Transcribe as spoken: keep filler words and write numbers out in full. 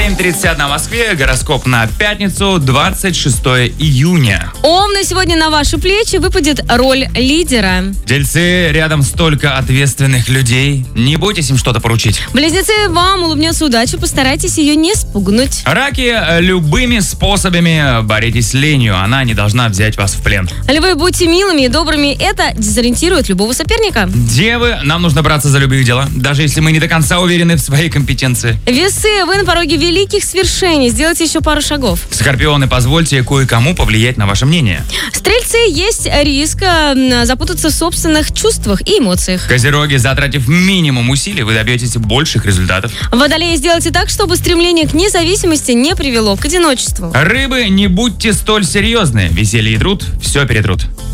семь тридцать одна в Москве. Гороскоп на пятницу, двадцать шестое июня. Овны, сегодня на ваши плечи выпадет роль лидера. Дельцы, рядом столько ответственных людей. Не бойтесь им что-то поручить. Близнецы, вам улыбнется удача, постарайтесь ее не спугнуть. Раки, любыми способами боритесь с ленью. Она не должна взять вас в плен. Львы, будьте милыми и добрыми, это дезориентирует любого соперника. Девы, нам нужно браться за любые дела, даже если мы не до конца уверены в своей компетенции. Весы, вы на пороге великих свершений, сделайте еще пару шагов. Скорпионы, позвольте кое-кому повлиять на ваше мнение. Стрельцы, есть риск э, запутаться в собственных чувствах и эмоциях. Козероги, затратив минимум усилий, вы добьетесь больших результатов. Водолеи, сделайте так, чтобы стремление к независимости не привело к одиночеству. Рыбы, не будьте столь серьезны. Веселье и труд все перетрут.